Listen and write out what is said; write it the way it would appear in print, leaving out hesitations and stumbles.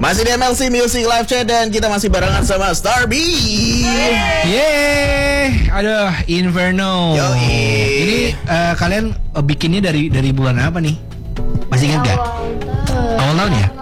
Masih di MLC Music Live Chat dan kita masih barengan sama Starby. Yeay, aduh, Inferno. Yoi. Ini kalian bikinnya dari bulan apa nih? Masih ingat gak? Awal tahun ya?